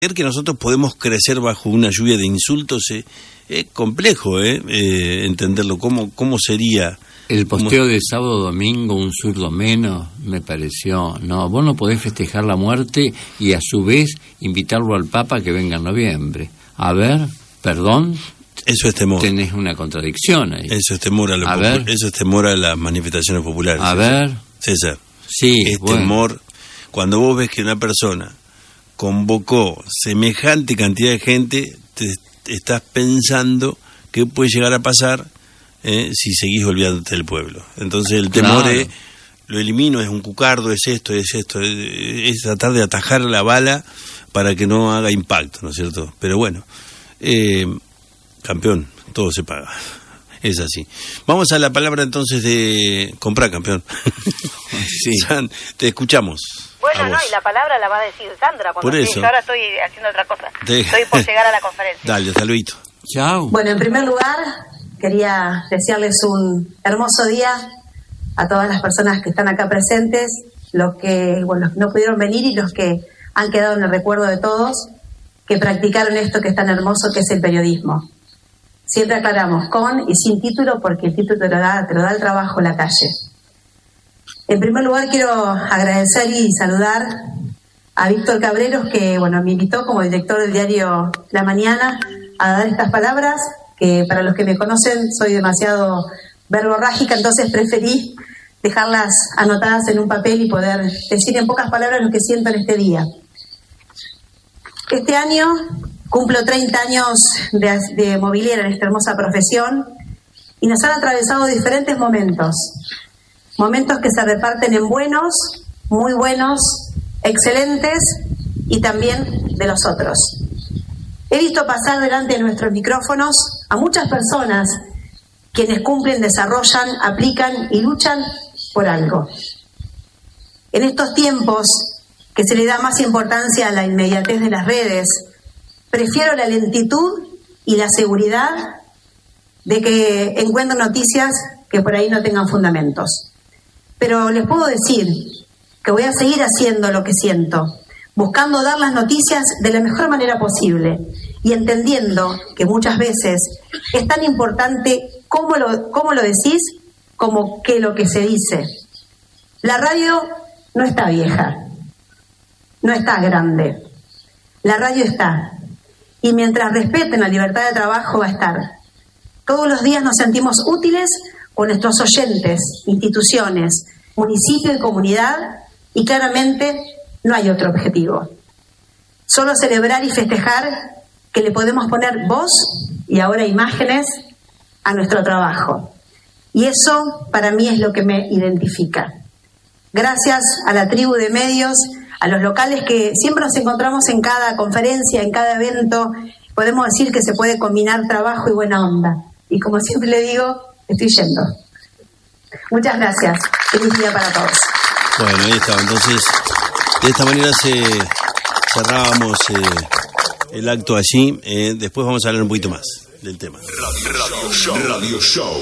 Creer que nosotros podemos crecer bajo una lluvia de insultos es complejo, entenderlo. ¿Cómo sería? El posteo de sábado domingo, un zurdo menos, me pareció. No, vos no podés festejar la muerte y a su vez invitarlo al Papa que venga en noviembre. A ver, perdón. Eso es temor. Tenés una contradicción ahí. Eso es temor eso es temor a las manifestaciones populares. A ver. César. Sí, es temor cuando vos ves que una persona convocó semejante cantidad de gente, te estás pensando qué puede llegar a pasar si seguís olvidándote del pueblo. Entonces el temor es, lo elimino, es un cucardo, es esto, es tratar de atajar la bala para que no haga impacto, ¿no es cierto? Pero bueno, campeón, todo se paga. Es así. Vamos a la palabra entonces de comprar, campeón. Sí. San, te escuchamos. Bueno, no, y la palabra la va a decir Sandra. Por eso. Yo ahora estoy haciendo otra cosa. Estoy por llegar a la conferencia. Dale, hasta luego. Chao. Bueno, en primer lugar, quería desearles un hermoso día a todas las personas que están acá presentes, los que no pudieron venir y los que han quedado en el recuerdo de todos, que practicaron esto que es tan hermoso que es el periodismo. Siempre aclaramos, con y sin título, porque el título te lo da el trabajo en la calle. En primer lugar, quiero agradecer y saludar a Víctor Cabreros, que me invitó como director del diario La Mañana a dar estas palabras, que para los que me conocen soy demasiado verborrágica, entonces preferí dejarlas anotadas en un papel y poder decir en pocas palabras lo que siento en este día. Este año cumplo 30 años de movilera en esta hermosa profesión y nos han atravesado diferentes momentos que se reparten en buenos, muy buenos, excelentes y también de los otros. He visto pasar delante de nuestros micrófonos a muchas personas quienes cumplen, desarrollan, aplican y luchan por algo. En estos tiempos que se le da más importancia a la inmediatez de las redes, prefiero la lentitud y la seguridad de que encuentro noticias que por ahí no tengan fundamentos. Pero les puedo decir que voy a seguir haciendo lo que siento, buscando dar las noticias de la mejor manera posible y entendiendo que muchas veces es tan importante cómo lo decís como que lo que se dice. La radio no está vieja, no está grande. La radio está. Y mientras respeten la libertad de trabajo va a estar. Todos los días nos sentimos útiles con nuestros oyentes, instituciones, municipio y comunidad, y claramente no hay otro objetivo. Solo celebrar y festejar que le podemos poner voz y ahora imágenes a nuestro trabajo. Y eso para mí es lo que me identifica. Gracias a la tribu de medios, a los locales que siempre nos encontramos en cada conferencia, en cada evento, podemos decir que se puede combinar trabajo y buena onda. Y como siempre le digo, estoy yendo. Muchas gracias. Feliz día para todos. Bueno, ahí estaba. Entonces, de esta manera cerrábamos el acto allí. Después vamos a hablar un poquito más del tema. Radio Show.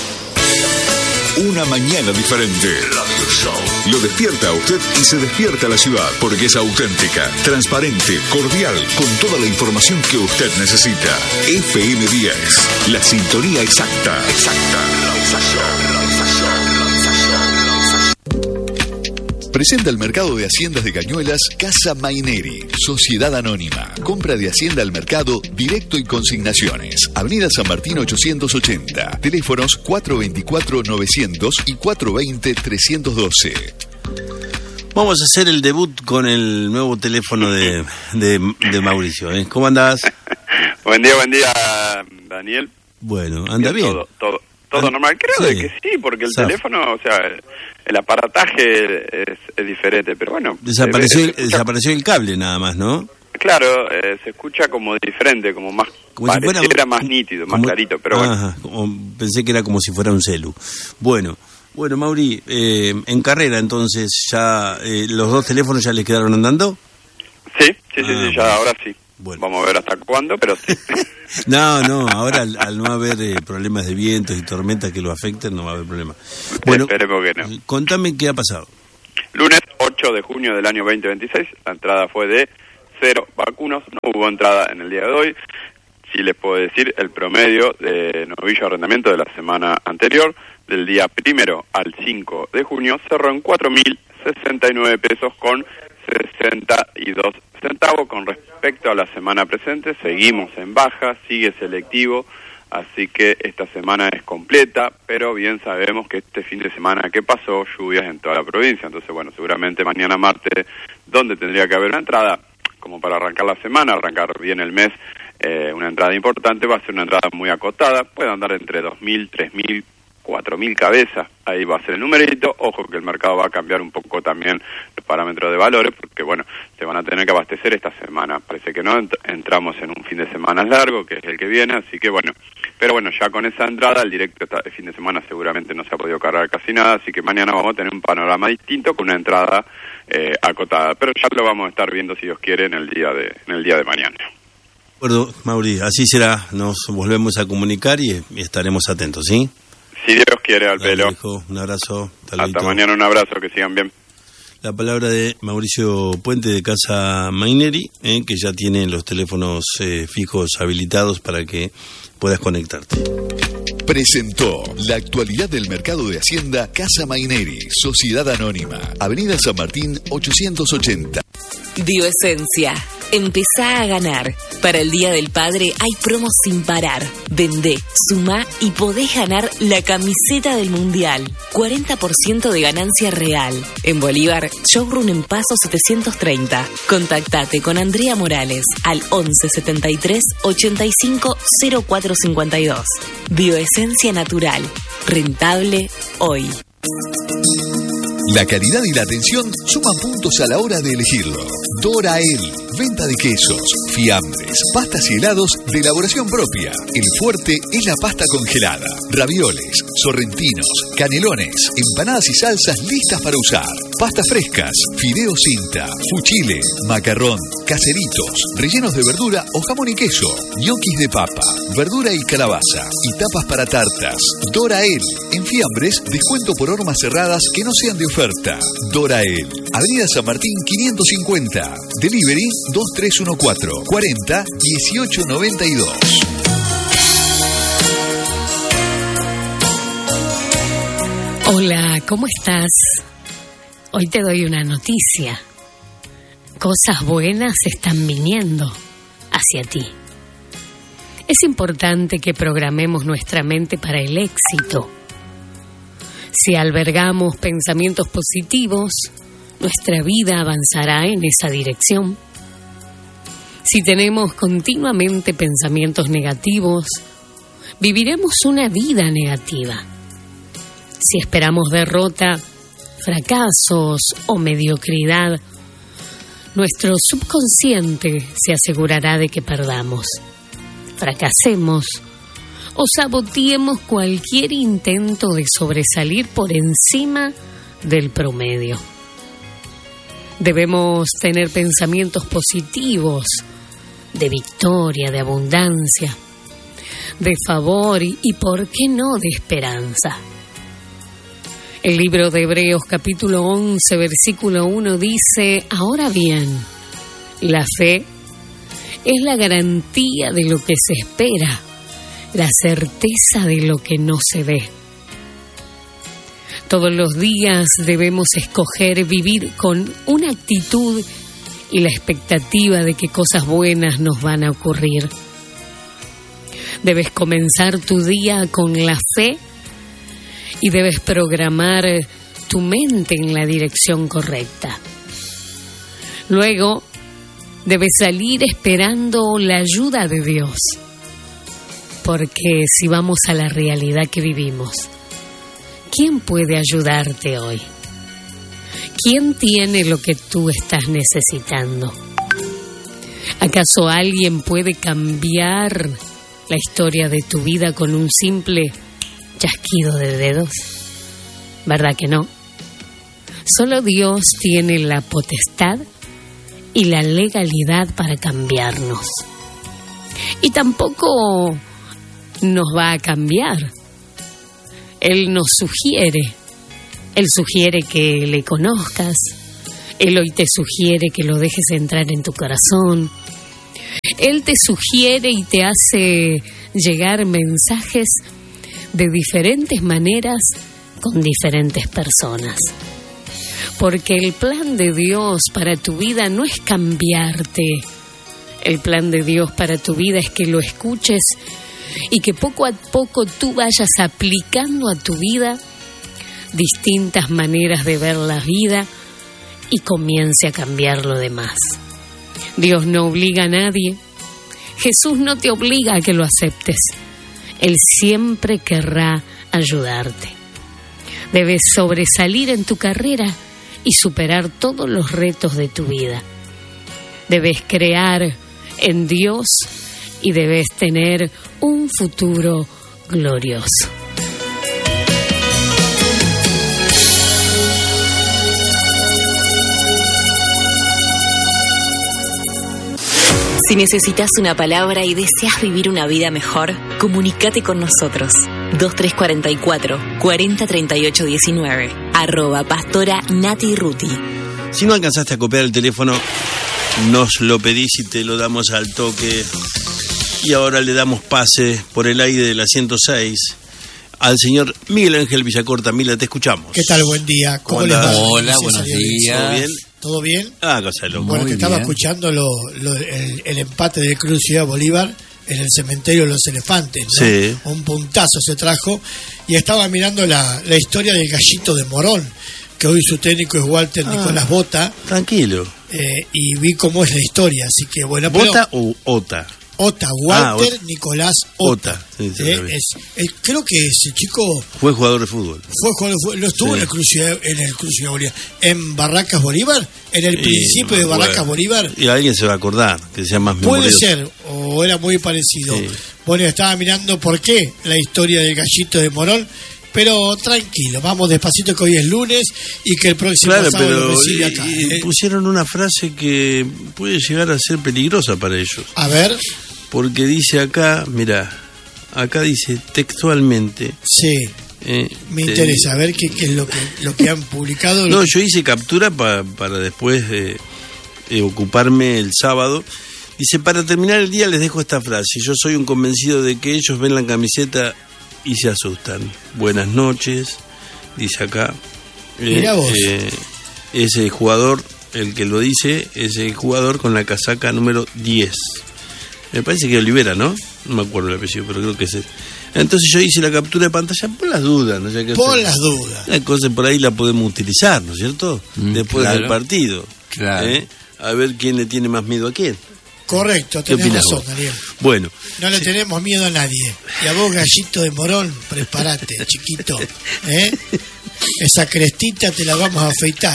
Una mañana diferente. Radio Show. Lo despierta a usted y se despierta la ciudad, porque es auténtica, transparente, cordial, con toda la información que usted necesita. FM 10, la sintonía exacta. Presenta el mercado de haciendas de Cañuelas Casa Maineri, Sociedad Anónima. Compra de hacienda al mercado directo y consignaciones. Avenida San Martín 880. Teléfonos 424-900 y 420-312. Vamos a hacer el debut con el nuevo teléfono de Mauricio. ¿Cómo andás? Buen día, Daniel. Bueno, anda bien. Todo normal. Creo que sí, porque el teléfono, el aparataje es diferente, pero bueno. Desapareció el cable nada más, ¿no? Claro, se escucha como diferente, como más, pareciera más nítido, más clarito, pero bueno. Pensé que era como si fuera un celu. Bueno, Mauri, en carrera entonces, ya ¿los dos teléfonos ya les quedaron andando? Sí, ya ahora sí. Bueno. Vamos a ver hasta cuándo, pero sí. No, ahora al no haber problemas de vientos y tormentas que lo afecten, no va a haber problema. Bueno, esperemos que no. Contame qué ha pasado. Lunes 8 de junio del año 2026, la entrada fue de 0 vacunos. No hubo entrada en el día de hoy. Sí les puedo decir el promedio de novillo arrendamiento de la semana anterior, del día 1 al 5 de junio, cerró en 4.069 pesos con 62 centavos. Con respecto a la semana presente, seguimos en baja, sigue selectivo, así que esta semana es completa, pero bien sabemos que este fin de semana que pasó, lluvias en toda la provincia. Entonces, bueno, seguramente mañana martes, donde tendría que haber una entrada, como para arrancar la semana, arrancar bien el mes, una entrada importante, va a ser una entrada muy acotada, puede andar entre 2.000, 3.000, 4.000 cabezas, ahí va a ser el numerito. Ojo que el mercado va a cambiar un poco también los parámetros de valores, porque bueno, se van a tener que abastecer esta semana. Parece que no, entramos en un fin de semana largo, que es el que viene, así que bueno. Pero bueno, ya con esa entrada, el directo de fin de semana seguramente no se ha podido cargar casi nada, así que mañana vamos a tener un panorama distinto con una entrada acotada. Pero ya lo vamos a estar viendo, si Dios quiere, en el día de mañana. Bueno, Mauri, así será. Nos volvemos a comunicar y estaremos atentos, ¿sí? Si Dios quiere, al pelo. Un abrazo. Hasta mañana, un abrazo, que sigan bien. La palabra de Mauricio Puente de Casa Maineri, que ya tiene los teléfonos fijos habilitados para que puedas conectarte. Presentó la actualidad del mercado de Hacienda Casa Maineri, Sociedad Anónima, Avenida San Martín 880. Bioesencia. Empezá a ganar. Para el Día del Padre hay promos sin parar. Vendé, sumá y podés ganar la camiseta del Mundial. 40% de ganancia real. En Bolívar, showroom en Paso 730. Contactate con Andrea Morales al 11 73 85 04 52. Bioesencia natural. Rentable hoy. La calidad y la atención suman puntos a la hora de elegirlo. Dorael, venta de quesos, fiambres, pastas y helados de elaboración propia. El fuerte es la pasta congelada, ravioles, sorrentinos, canelones, empanadas y salsas listas para usar. Pastas frescas, fideos cinta, fuchile, macarrón, caseritos, rellenos de verdura o jamón y queso, ñoquis de papa, verdura y calabaza y tapas para tartas. Dorael, en fiambres, descuento por hormas cerradas que no sean de oferta. Dorael, Avenida San Martín 550. Delivery 2314 40 1892. Hola, ¿cómo estás? Hoy te doy una noticia. Cosas buenas están viniendo hacia ti. Es importante que programemos nuestra mente para el éxito. Si albergamos pensamientos positivos, nuestra vida avanzará en esa dirección. Si tenemos continuamente pensamientos negativos, viviremos una vida negativa. Si esperamos derrota, fracasos o mediocridad, nuestro subconsciente se asegurará de que perdamos, fracasemos o saboteemos cualquier intento de sobresalir por encima del promedio. Debemos tener pensamientos positivos, de victoria, de abundancia, de favor y ¿por qué no?, de esperanza. El libro de Hebreos capítulo 11, versículo 1 dice: ahora bien, la fe es la garantía de lo que se espera, la certeza de lo que no se ve. Todos los días debemos escoger vivir con una actitud y la expectativa de que cosas buenas nos van a ocurrir. Debes comenzar tu día con la fe y debes programar tu mente en la dirección correcta. Luego, debes salir esperando la ayuda de Dios, porque si vamos a la realidad que vivimos, ¿quién puede ayudarte hoy? ¿Quién tiene lo que tú estás necesitando? ¿Acaso alguien puede cambiar la historia de tu vida con un simple chasquido de dedos? ¿Verdad que no? Solo Dios tiene la potestad y la legalidad para cambiarnos. Y tampoco nos va a cambiar. Él nos sugiere. Él sugiere que le conozcas. Él hoy te sugiere que lo dejes entrar en tu corazón. Él te sugiere y te hace llegar mensajes de diferentes maneras con diferentes personas. Porque el plan de Dios para tu vida no es cambiarte. El plan de Dios para tu vida es que lo escuches y que poco a poco tú vayas aplicando a tu vida distintas maneras de ver la vida y comience a cambiar lo demás. Dios no obliga a nadie. Jesús no te obliga a que lo aceptes. Él siempre querrá ayudarte. Debes sobresalir en tu carrera y superar todos los retos de tu vida. Debes crear en Dios y debes tener un futuro glorioso. Si necesitas una palabra y deseas vivir una vida mejor, comunícate con nosotros. 2344-403819 @pastora Nati Ruti. Si no alcanzaste a copiar el teléfono, nos lo pedís y te lo damos al toque. Y ahora le damos pase por el aire de la 106 al señor Miguel Ángel Villacorta. Mila, te escuchamos. ¿Qué tal? Buen día. ¿Cómo les va? Hola, buenos días. ¿Todo bien? ¿Todo bien? Cosa de loco. Bueno, Muy te estaba bien. escuchando el empate del Cruz Ciudad Bolívar en el cementerio de los elefantes, ¿no? Sí. Un puntazo se trajo. Y estaba mirando la historia del Gallito de Morón, que hoy su técnico es Walter Nicolás Bota, Tranquilo. y vi cómo es la historia. Así que bueno. ¿Bota o Ota? Walter Ota. Nicolás Ota. Ota, sí, sí, lo vi. Creo que ese chico Fue jugador de fútbol. lo estuvo Sí. en el Cruz Ciudad Bolívar. En Barracas Bolívar, en el principio de Barracas Bolívar. Y alguien se va a acordar, que sea más Puede memorioso. ser, o era muy parecido. Sí. Bueno, estaba mirando por qué la historia del Gallito de Morón, pero tranquilo, vamos despacito que hoy es lunes y que el próximo Claro, sábado pero lo recibe acá. pusieron una frase que puede llegar a ser peligrosa para ellos. A ver, Porque dice acá, mira, acá dice textualmente. sí, me interesa, a ver qué es lo que han publicado. No, yo hice captura para después ocuparme el sábado. Dice, para terminar el día les dejo esta frase. Yo soy un convencido de que ellos ven la camiseta y se asustan. Buenas noches, dice acá. Mirá vos. Ese jugador, el que lo dice, ese jugador con la casaca número 10. Me parece que Olivera, ¿no? No me acuerdo el apellido, pero creo que es ese. Entonces yo hice la captura de pantalla por las dudas, ¿no? Ya que Por las dudas. la cosa por ahí la podemos utilizar, ¿no es cierto? Después claro. del partido. Claro. A ver quién le tiene más miedo a quién. Correcto, ¿Qué tenés opinás razón, vos? Daniel. Bueno, No le tenemos miedo a nadie. Y a vos, Gallito de Morón, prepárate, chiquito. Esa crestita te la vamos a afeitar,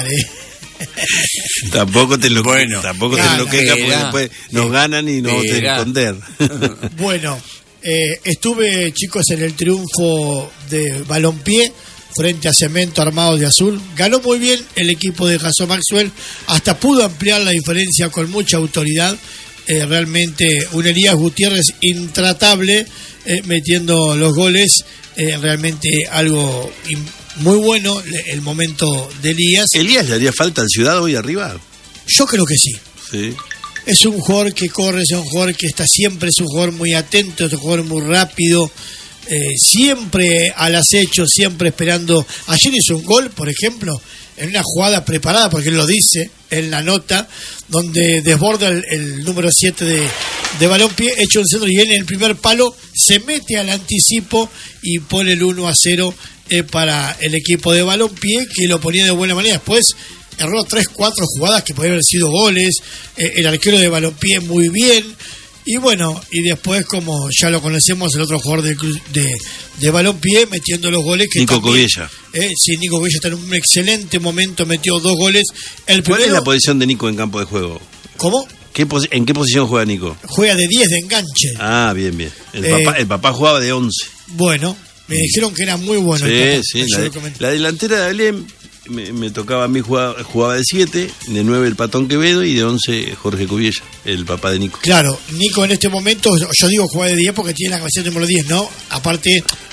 tampoco te lo Bueno, tampoco te claro, lo quejas porque verá. después nos ganan y nos vamos a tener que Verá. esconder. Bueno, estuve, chicos, en el triunfo de Balompié frente a Cemento Armado de Azul. Ganó muy bien el equipo de Jason Maxwell, hasta pudo ampliar la diferencia con mucha autoridad. Realmente un Elías Gutiérrez intratable, metiendo los goles. Realmente algo muy bueno el momento de Elías. Elías, ¿le haría falta al Ciudad hoy arriba? Yo creo que sí. Sí. Es un jugador que corre, es un jugador que está siempre, es un jugador muy atento, es un jugador muy rápido, siempre al acecho, siempre esperando. Ayer hizo un gol, por ejemplo, en una jugada preparada, porque él lo dice en la nota, donde desborda el número 7 de Balompié, echa un centro y él en el primer palo se mete al anticipo y pone el 1-0 para el equipo de Balompié, que lo ponía de buena manera. Después erró 3-4 jugadas que podían haber sido goles, el arquero de Balompié muy bien, y bueno, y después, como ya lo conocemos, el otro jugador de Balompié metiendo los goles que Nico también, Coviella. sí, Nico Coviella está en un excelente momento, metió 2 goles. El ¿Cuál es primero, la posición de Nico en campo de juego? ¿cómo? ¿En qué posición juega Nico? Juega de 10 de enganche. Ah, bien. El papá jugaba de 11. Bueno, me dijeron que era muy bueno. Sí, el papá. sí. Yo lo comenté. La delantera de Alem me tocaba a mí, jugaba de 7, de 9 el Patón Quevedo y de 11 Jorge Cubiella, el papá de Nico. Claro, Nico en este momento, yo digo juega de 10 porque tiene la camiseta número 10, ¿no? Aparte,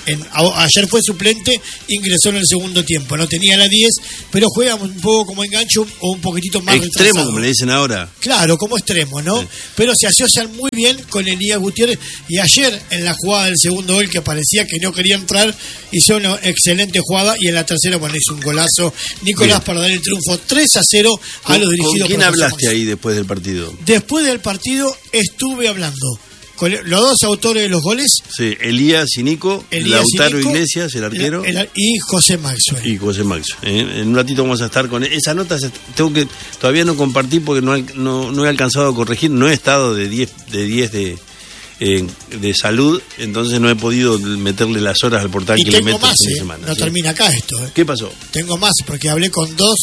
ayer fue suplente, ingresó en el segundo tiempo. No tenía la 10, pero juega un poco como engancho o un poquitito más extremo, retrasado. como le dicen ahora. Claro, como extremo, ¿no? Sí. Pero se asocian muy bien con Elías Gutiérrez. Y ayer, en la jugada del segundo gol, que parecía que no quería entrar, hizo una excelente jugada. Y en la tercera, bueno, hizo un golazo Nicolás para dar el triunfo 3-0 a los dirigidos. ¿Con quién por hablaste ahí después del partido? Después del partido estuve hablando con los dos autores de los goles. Sí, Elías y Nico, Lautaro Iglesias, el arquero. Y José Maxwell. Y José Maxwell. En un ratito vamos a estar con esa nota. Todavía no compartí porque no he alcanzado a corregir. No he estado de 10 de salud, entonces no he podido meterle las horas al portal y que tengo le meto más, el fin de semana. No termina acá esto. ¿Qué pasó? Tengo más, porque hablé con dos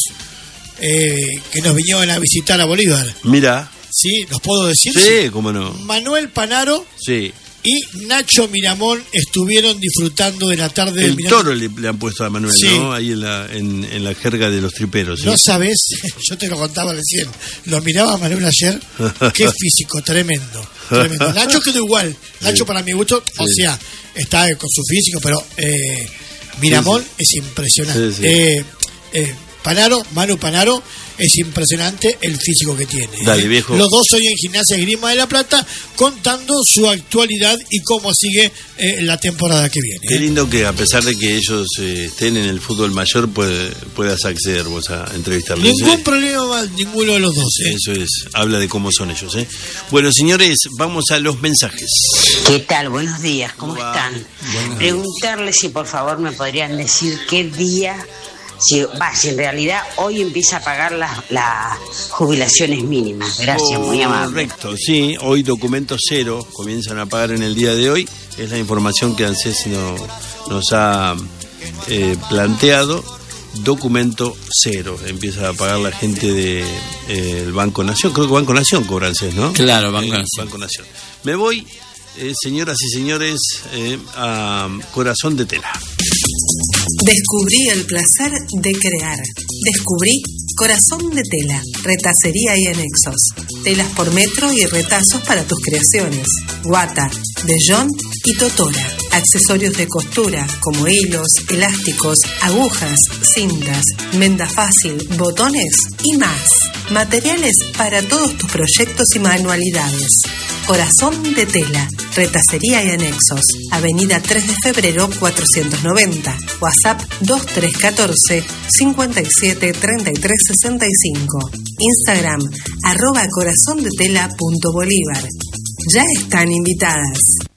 que nos vinieron a visitar a Bolívar. Mira. Sí, ¿los puedo decir? Sí, cómo no. Manuel Panaro sí. y Nacho Miramón estuvieron disfrutando de la tarde del Toro le han puesto a Manuel, sí. ¿no? Ahí en la jerga de los triperos. ¿sí? No sabes, yo te lo contaba recién. Lo miraba a Manuel ayer. Qué físico, tremendo. Nacho quedó igual. Nacho, para mi gusto, o sea, está con su físico, pero Miramón es impresionante. Manu Panaro, es impresionante el físico que tiene. Dale, viejo. Los dos hoy en Gimnasia Esgrima de La Plata, contando su actualidad y cómo sigue la temporada que viene. Qué lindo que a pesar de que ellos estén en el fútbol mayor, puedas acceder vos a entrevistarlos. Ningún problema, ninguno de los dos. Eso es, habla de cómo son ellos. Bueno, señores, vamos a los mensajes. ¿Qué tal? Buenos días, ¿cómo están? Preguntarles si por favor me podrían decir qué día... Si en realidad hoy empieza a pagar las jubilaciones mínimas. Gracias, muy amable. Correcto, sí, hoy documento cero comienzan a pagar en el día de hoy. Es la información que ANSES nos ha planteado. Documento cero, empieza a pagar la gente del Banco Nación. Creo que Banco Nación cobra ANSES, ¿no? Claro, Banco Nación. Me voy, señoras y señores, a Corazón de Tela. Descubrí el placer de crear. Descubrí Corazón de Tela, retacería y anexos. Telas por metro y retazos para tus creaciones. Guata, vellón y totora. Accesorios de costura como hilos, elásticos, agujas, cintas, menda fácil, botones y más. Materiales para todos tus proyectos y manualidades. Corazón de Tela, retacería y anexos. Avenida 3 de Febrero 490. WhatsApp 2314 57 33 65. Instagram @corazondetela.bolívar. Ya están invitadas.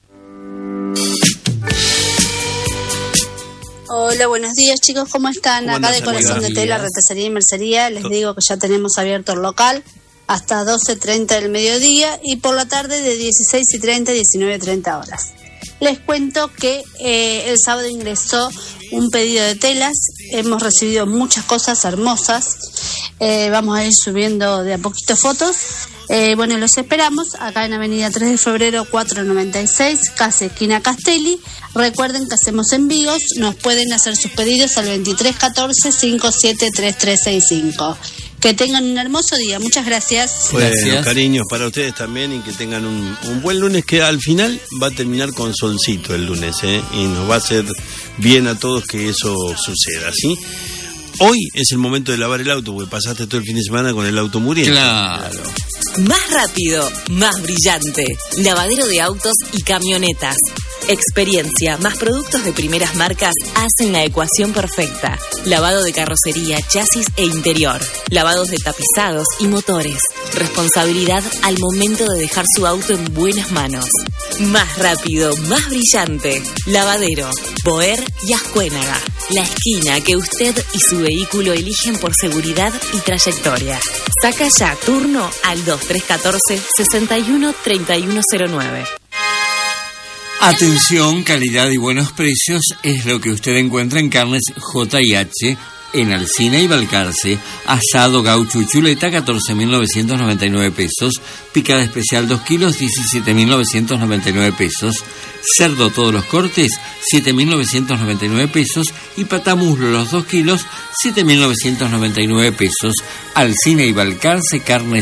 Hola, buenos días chicos, ¿cómo están? ¿Cómo Acá andás, de Corazón de Tela, retacería y mercería. Les digo que ya tenemos abierto el local hasta 12:30 del mediodía y por la tarde de 16:30 a 19:30 horas. Les cuento que el sábado ingresó un pedido de telas, hemos recibido muchas cosas hermosas, vamos a ir subiendo de a poquito fotos. Bueno, los esperamos acá en Avenida 3 de Febrero 496, casi esquina Castelli. Recuerden que hacemos envíos, nos pueden hacer sus pedidos al 2314 573365. Que tengan un hermoso día, muchas gracias. Bueno, cariños para ustedes también y que tengan un buen lunes, que al final va a terminar con solcito el lunes, y nos va a hacer bien a todos que eso suceda, ¿sí? Hoy es el momento de lavar el auto, porque pasaste todo el fin de semana con el auto muriendo. Claro. Más rápido, más brillante. Lavadero de autos y camionetas. Experiencia más productos de primeras marcas hacen la ecuación perfecta. Lavado de carrocería, chasis e interior. Lavados de tapizados y motores. Responsabilidad al momento de dejar su auto en buenas manos. Más rápido, más brillante. Lavadero, Boer y Ascuénaga. La esquina que usted y su vehículo eligen por seguridad y trayectoria. Saca ya turno al 2314 61 3109. Atención, calidad y buenos precios es lo que usted encuentra en Carnes J&H en Alsina y Balcarce. Asado gaucho y chuleta, 14.999 pesos. Picada especial 2 kilos, 17.999 pesos. Cerdo todos los cortes, 7.999 pesos. Y patamuslo los 2 kilos, 7.999 pesos. Alsina y Balcarce, Carnes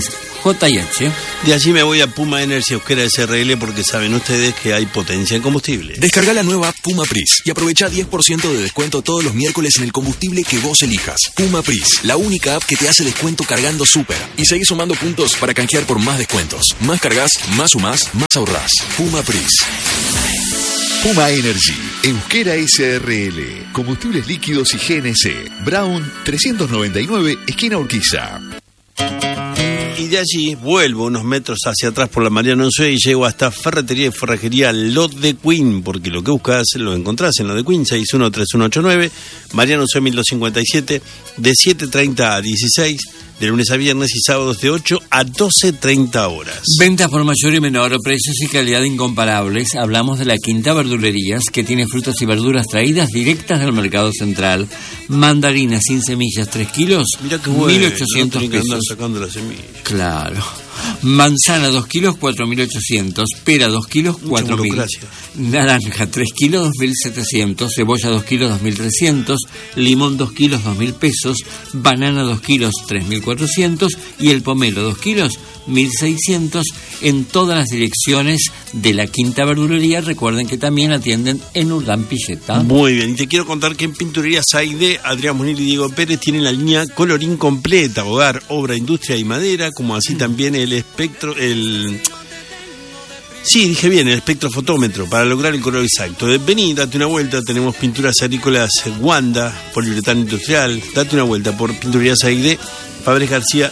J&H. De allí me voy a Puma Energy Euskera SRL porque saben ustedes que hay potencia en combustible. Descarga la nueva Puma Pris y aprovecha 10% de descuento todos los miércoles en el combustible que vos elijas. Puma Pris, la única app que te hace descuento cargando súper. Y seguís sumando puntos para canjear por más descuentos. Más cargas, más sumás, más ahorrás. Puma Pris. Puma Energy, Euskera SRL, combustibles líquidos y GNC, Brown 399, esquina Urquiza. Y de allí vuelvo unos metros hacia atrás por la Mariano Unzué y llego hasta Ferretería y Forrajería Lot de Queen, porque lo que buscas lo encontrás en Lot de Queen, 613189, Mariano Unzué 1257, de 7:30 a 16, de lunes a viernes y sábados de 8 a 12:30 horas. Ventas por mayor y menor, precios y calidad incomparables. Hablamos de la Quinta Verdulerías, que tiene frutas y verduras traídas directas del mercado central. Mandarinas sin semillas, 3 kilos, Mirá qué bueno, 1.800 no pesos. sacando las semillas. Claro. Manzana 2 kilos, 4.800. Pera 2 kilos, 4.000. Naranja 3 kilos, 2.700. Cebolla 2 kilos, 2.300. Limón 2 kilos, 2.000 pesos. Banana 2 kilos, 3.400. Y el pomelo 2 kilos, 1.600. En todas las direcciones de la Quinta Verdulería. Recuerden que también atienden en Urdán Pilleta. Muy bien, y te quiero contar que en Pinturería Saide, Adrián Munil y Diego Pérez tienen la línea colorín completa, hogar, obra, industria y madera, como así también el espectro, sí, dije bien, el espectrofotómetro para lograr el color exacto. Vení, date una vuelta, tenemos pinturas agrícolas Wanda, poliuretano industrial, date una vuelta por Pinturería Saide, Fabrés García,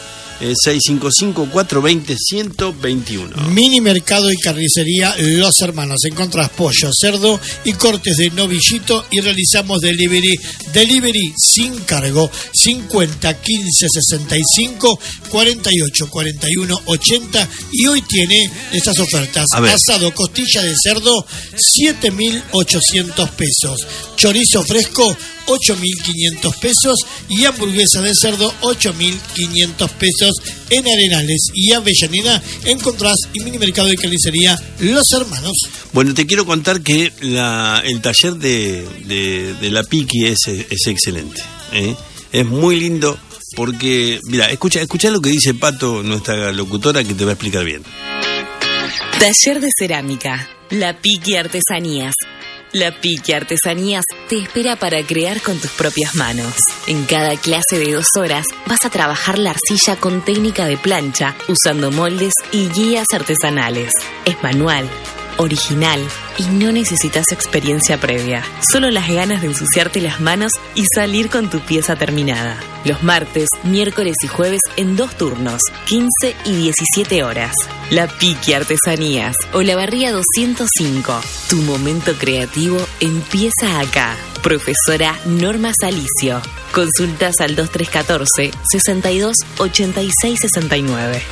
655-420-121. Mini mercado y carnicería Los Hermanos. Encontrás pollo, cerdo y cortes de novillito y realizamos delivery sin cargo. 50 15 65 48 41 80 y hoy tiene estas ofertas. Asado costilla de cerdo 7.800 pesos. Chorizo fresco 8.500 pesos y hamburguesa de cerdo 8.500 pesos en Arenales y Avellaneda. Encontrás y mini mercado y carnicería Los Hermanos. Bueno, te quiero contar que el taller de la Piqui es excelente, ¿eh? Es muy lindo porque, mira, escucha lo que dice Pato, nuestra locutora, que te va a explicar bien. Taller de cerámica, La Piqui Artesanías. La Piqui Artesanías te espera para crear con tus propias manos. En cada clase de 2 horas vas a trabajar la arcilla con técnica de plancha, usando moldes y guías artesanales. Es manual, original y no necesitas experiencia previa. Solo las ganas de ensuciarte las manos y salir con tu pieza terminada. Los martes, miércoles y jueves en 2 turnos, 15 y 17 horas. La Piqui Artesanías, Olavarría 205. Tu momento creativo empieza acá. Profesora Norma Salicio. Consultas al 2314 62 86 69.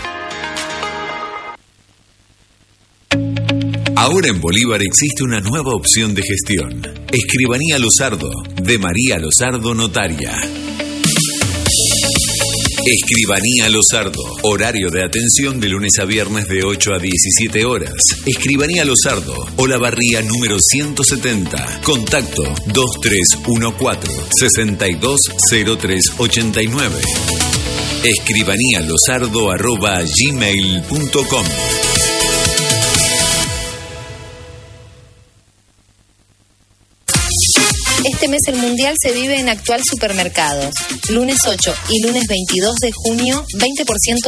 Ahora en Bolívar existe una nueva opción de gestión. Escribanía Luzardo, de María Luzardo Notaria. Escribanía Luzardo, horario de atención de lunes a viernes de 8 a 17 horas. Escribanía Luzardo, Olavarría número 170. Contacto 2314-620389. escribaníaluzardo@gmail.com. Este mes el Mundial se vive en Actual Supermercados. Lunes 8 y lunes 22 de junio, 20%